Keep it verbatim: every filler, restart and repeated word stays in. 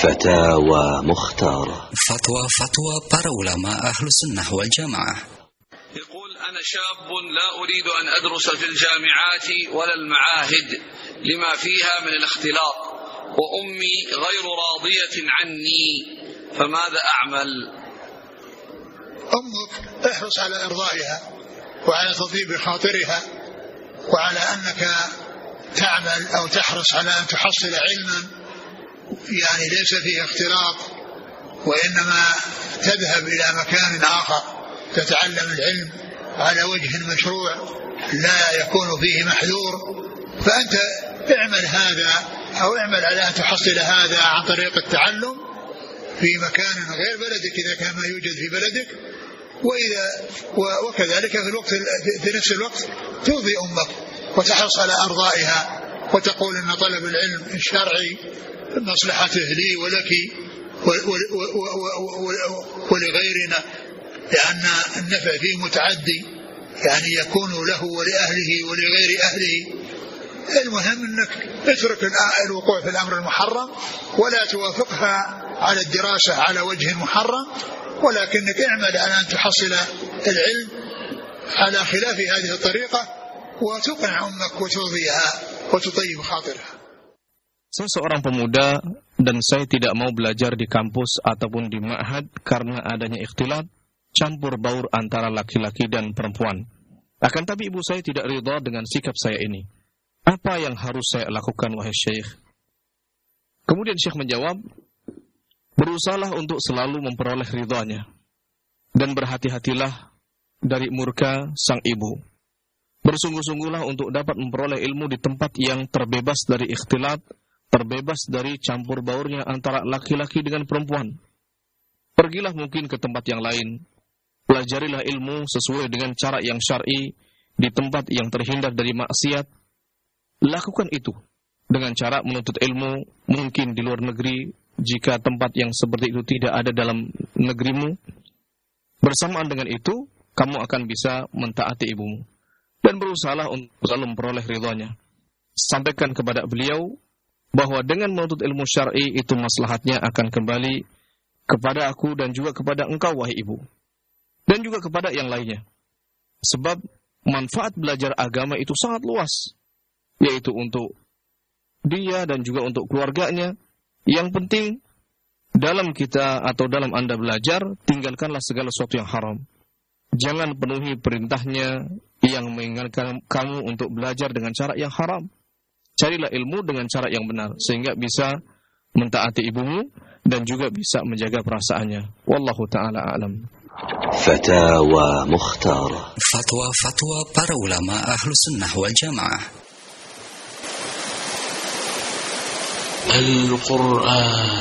فتاوى مختارة. فتوى فتوى para ulama أهل السنة والجماعة. يقول أنا شاب لا أريد أن أدرس في الجامعات ولا المعاهد لما فيها من الاختلاط، وأمي غير راضية عني، فماذا أعمل؟ أمك احرص على إرضائها وعلى تطيب خاطرها، وعلى أنك تعمل أو تحرص على أن تحصل علما يعني ليس فيه اختلاط، وإنما تذهب إلى مكان آخر تتعلم العلم على وجه مشروع لا يكون فيه محذور، فأنت اعمل هذا أو اعمل على أن تحصل هذا عن طريق التعلم في مكان غير بلدك إذا كان ما يوجد في بلدك، وإذا وكذلك في الوقت في نفس الوقت ترضي أمك وتحرص على أرضائها، وتقول أن طلب العلم الشرعي مصلحته لي ولك ولغيرنا، لأن النفع فيه متعدي، يعني يكون له ولأهله ولغير أهله. المهم أنك اترك الوقوع في الأمر المحرم ولا توافقها على الدراسة على وجه محرم، ولكنك اعمل على أن تحصل العلم على خلاف هذه الطريقة وتقنع أمك وترضيها وتطيب خاطرها. Seseorang pemuda dan saya tidak mau belajar di kampus ataupun di ma'had karena adanya ikhtilat, campur baur antara laki-laki dan perempuan. Akan tapi ibu saya tidak ridha dengan sikap saya ini. Apa yang harus saya lakukan wahai Syekh? Kemudian Syekh menjawab, berusahalah untuk selalu memperoleh ridhanya dan berhati-hatilah dari murka sang ibu. Bersungguh-sungguhlah untuk dapat memperoleh ilmu di tempat yang terbebas dari ikhtilat, terbebas dari campur baurnya antara laki-laki dengan perempuan. Pergilah mungkin ke tempat yang lain, pelajarilah ilmu sesuai dengan cara yang syar'i di tempat yang terhindar dari maksiat. Lakukan itu dengan cara menuntut ilmu mungkin di luar negeri jika tempat yang seperti itu tidak ada dalam negerimu. Bersamaan dengan itu, kamu akan bisa mentaati ibumu dan berusahalah untuk selalu memperoleh ridhanya. Sampaikan kepada beliau bahwa dengan menuntut ilmu syar'i itu maslahatnya akan kembali kepada aku dan juga kepada engkau wahai ibu, dan juga kepada yang lainnya. Sebab manfaat belajar agama itu sangat luas, yaitu untuk dia dan juga untuk keluarganya. Yang penting dalam kita atau dalam Anda belajar, tinggalkanlah segala sesuatu yang haram. Jangan penuhi perintahnya yang mengingatkan kamu untuk belajar dengan cara yang haram. Carilah ilmu dengan cara yang benar sehingga bisa mentaati ibumu dan juga bisa menjaga perasaannya. Wallahu ta'ala a'lam. Fatawa Mukhtara. Fatwa-fatwa para ulama ahlu sunnah wal jamaah. Al-Quran